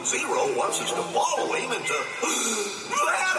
Zero wants us to follow him into that